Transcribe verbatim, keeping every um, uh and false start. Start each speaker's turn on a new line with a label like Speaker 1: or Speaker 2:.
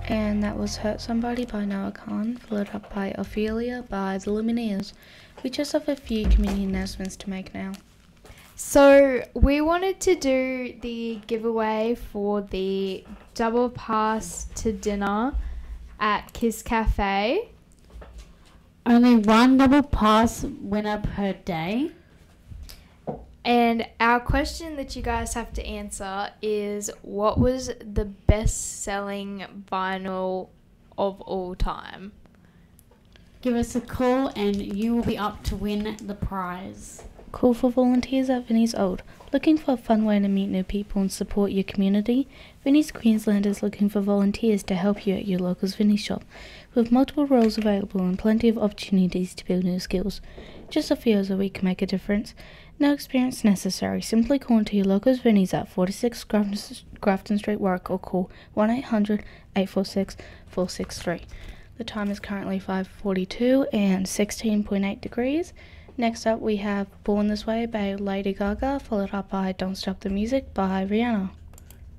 Speaker 1: And that was Hurt Somebody by Noah Khan, followed up by Ophelia by The Lumineers. We just have a few community announcements to make now.
Speaker 2: So we wanted to do the giveaway for the double pass to dinner at Kiss Cafe.
Speaker 3: Only one double pass winner per day.
Speaker 2: And our question that you guys have to answer is, what was the best-selling vinyl of all time?
Speaker 3: Give us a call and you will be up to win the prize.
Speaker 1: Call for volunteers at Vinnie's Old. Looking for a fun way to meet new people and support your community? Vinnie's Queensland is looking for volunteers to help you at your local Vinnie's shop, with multiple roles available and plenty of opportunities to build new skills. Just a few hours a week can make a difference. No experience necessary. Simply call into your local Vinnie's at forty-six Grafton, Grafton Street, Warwick, or call one eight hundred, eight four six, four six three. The time is currently five forty-two and sixteen point eight degrees. Next up we have Born This Way by Lady Gaga, followed up by Don't Stop the Music by Rihanna.